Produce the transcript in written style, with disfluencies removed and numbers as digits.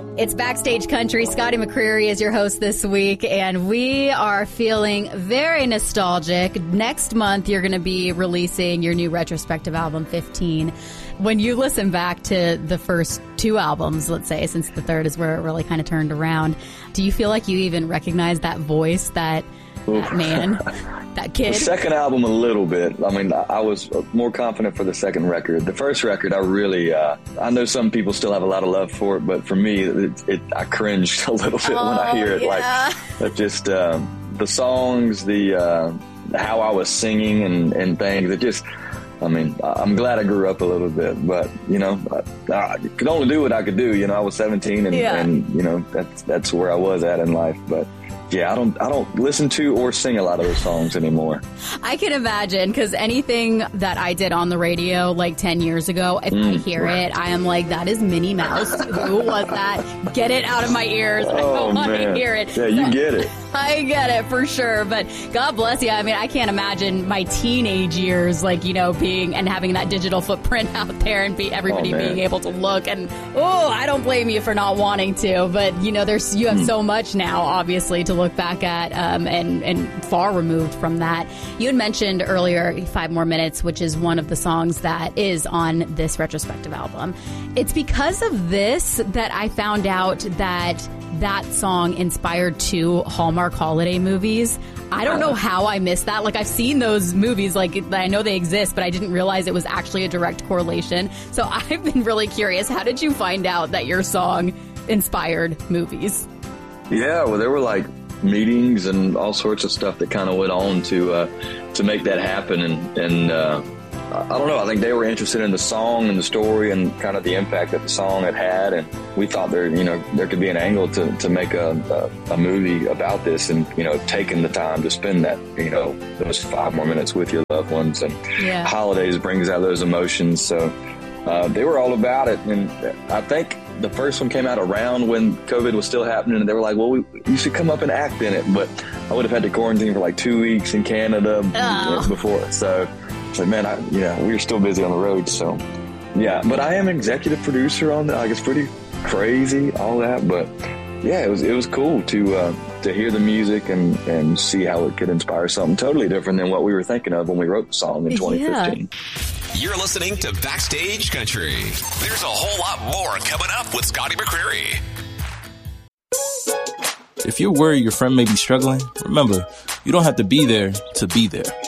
It's Backstage Country. Scotty McCreery is your host this week, and we are feeling very nostalgic. Next month, you're going to be releasing your new retrospective album, 15. When you listen back to the first two albums, let's say, since the third is where it really kind of turned around, do you feel like you even recognize that voice, that man, that kid? The second album, a little bit. I mean, I was more confident for the second record. The first record, I really, I know some people still have a lot of love for it, but for me, I cringed a little bit when I hear it. Yeah. Like, just the songs, how I was singing and things. It just, I mean, I'm glad I grew up a little bit, but, you know, I could only do what I could do. You know, I was 17 and you know, that's where I was at in life. But yeah, I don't listen to or sing a lot of those songs anymore. I can imagine, because anything that I did on the radio like 10 years ago, if I hear it, I am like, that is Minnie Mouse. Who was that? Get it out of my ears. I don't want to hear it. Yeah, you get it. I get it for sure. But God bless you. I mean, I can't imagine my teenage years, like, you know, being and having that digital footprint out there and everybody being able to look. And, I don't blame you for not wanting to. But, you know, you have so much now, obviously, to look back at and far removed from that. You had mentioned earlier 5 More Minutes, which is one of the songs that is on this retrospective album. It's because of this that I found out that song inspired 2 Hallmark holiday movies. I don't know how I missed that. Like, I've seen those movies, like, I know they exist, but I didn't realize it was actually a direct correlation. So I've been really curious. How did you find out that your song inspired movies? Yeah, well, there were like meetings and all sorts of stuff that kind of went on to make that happen. And I don't know, I think they were interested in the song and the story and kind of the impact that the song had. And we thought there could be an angle to make a movie about this, and, you know, taking the time to spend that, you know, those 5 more minutes with your loved ones. And holidays brings out those emotions. So they were all about it. And I think the first one came out around when COVID was still happening, and they were like, well, you should come up and act in it. But I would have had to quarantine for like 2 weeks in Canada before. So it's like, man, we were still busy on the road. So, yeah. But I am executive producer on that. Like, it's pretty crazy, all that. But, yeah, it was cool to hear the music and see how it could inspire something totally different than what we were thinking of when we wrote the song in 2015. You're listening to Backstage Country. There's a whole lot more coming up with Scotty McCreery. If you're worried your friend may be struggling, remember, you don't have to be there to be there.